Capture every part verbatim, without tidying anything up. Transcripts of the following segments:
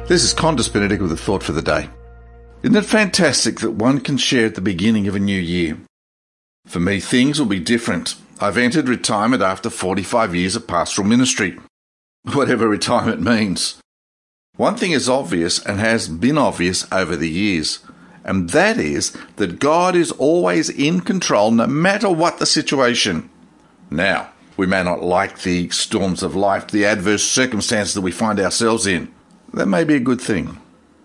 This is Qantas Benedict with a thought for the day. Isn't it fantastic that one can share at the beginning of a new year? For me, things will be different. I've entered retirement after forty-five years of pastoral ministry, whatever retirement means. One thing is obvious and has been obvious over the years, and that is that God is always in control no matter what the situation. Now, we may not like the storms of life, the adverse circumstances that we find ourselves in. That may be a good thing.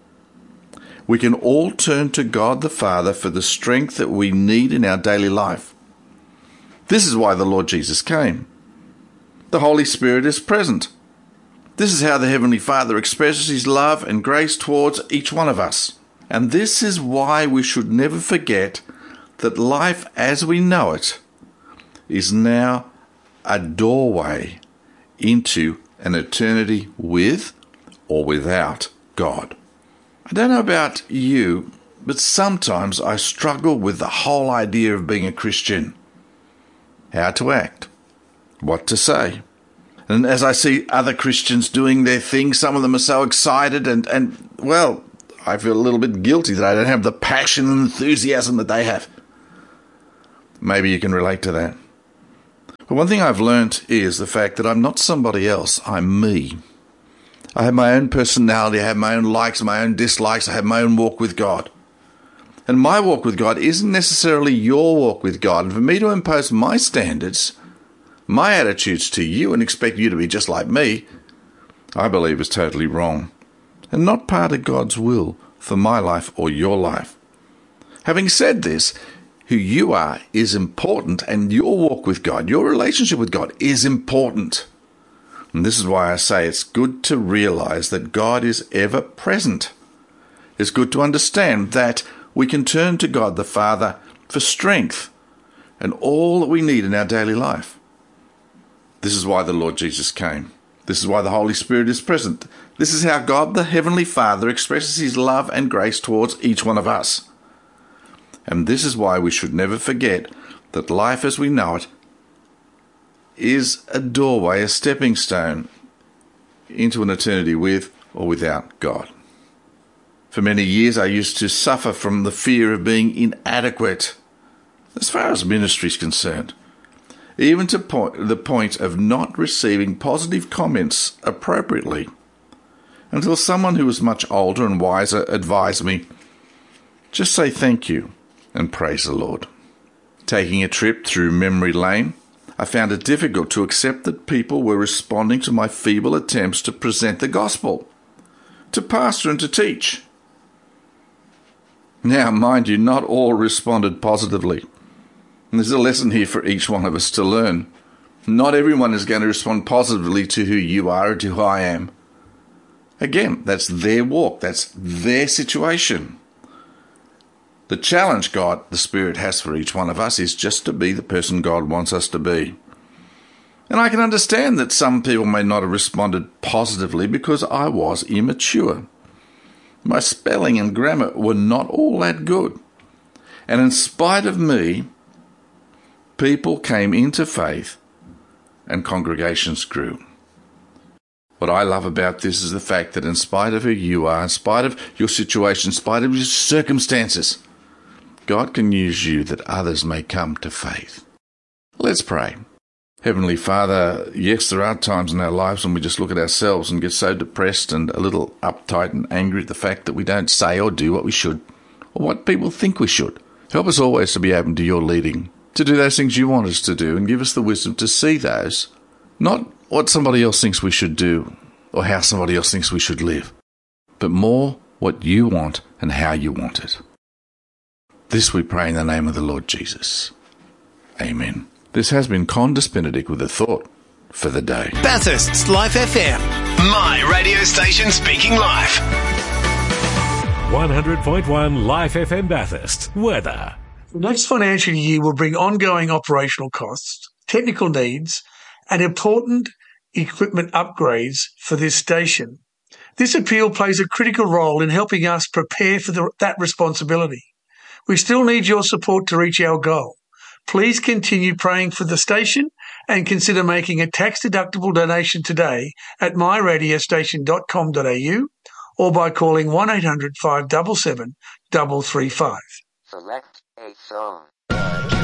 We can all turn to God the Father for the strength that we need in our daily life. This is why the Lord Jesus came. The Holy Spirit is present. This is how the Heavenly Father expresses His love and grace towards each one of us. And this is why we should never forget that life as we know it is now a doorway into an eternity with or without God. I don't know about you, but sometimes I struggle with the whole idea of being a Christian. How to act, what to say. And as I see other Christians doing their thing, some of them are so excited and, and well, I feel a little bit guilty that I don't have the passion and enthusiasm that they have. Maybe you can relate to that. But one thing I've learnt is the fact that I'm not somebody else, I'm me. I have my own personality, I have my own likes, my own dislikes, I have my own walk with God. And my walk with God isn't necessarily your walk with God. And for me to impose my standards, my attitudes to you and expect you to be just like me, I believe is totally wrong and not part of God's will for my life or your life. Having said this, who you are is important, and your walk with God, your relationship with God is important. And this is why I say it's good to realize that God is ever present. It's good to understand that we can turn to God the Father for strength and all that we need in our daily life. This is why the Lord Jesus came. This is why the Holy Spirit is present. This is how God the Heavenly Father expresses His love and grace towards each one of us. And this is why we should never forget that life as we know it is a doorway, a stepping stone into an eternity with or without God. For many years I used to suffer from the fear of being inadequate as far as ministry is concerned, even to point, the point of not receiving positive comments appropriately, until someone who was much older and wiser advised me, just say thank you and praise the Lord. Taking a trip through memory lane, I found it difficult to accept that people were responding to my feeble attempts to present the gospel, to pastor and to teach. Now, mind you, not all responded positively. And there's a lesson here for each one of us to learn. Not everyone is going to respond positively to who you are or to who I am. Again, that's their walk. That's their situation. The challenge God, the Spirit, has for each one of us is just to be the person God wants us to be. And I can understand that some people may not have responded positively because I was immature. My spelling and grammar were not all that good. And in spite of me, people came into faith and congregations grew. What I love about this is the fact that in spite of who you are, in spite of your situation, in spite of your circumstances, God can use you that others may come to faith. Let's pray. Heavenly Father, yes, there are times in our lives when we just look at ourselves and get so depressed and a little uptight and angry at the fact that we don't say or do what we should, or what people think we should. Help us always to be open to your leading, to do those things you want us to do, and give us the wisdom to see those, not what somebody else thinks we should do or how somebody else thinks we should live, but more what you want and how you want it. This we pray in the name of the Lord Jesus. Amen. This has been Qantas Benedict with a thought for the day. Bathurst's Life F M. My radio station speaking life. one hundred point one Life F M Bathurst. Weather. The next financial year will bring ongoing operational costs, technical needs, and important equipment upgrades for this station. This appeal plays a critical role in helping us prepare for the, that responsibility. We still need your support to reach our goal. Please continue praying for the station and consider making a tax-deductible donation today at my radio station dot com dot a u or by calling one eight hundred five seven seven three three five. Select a song.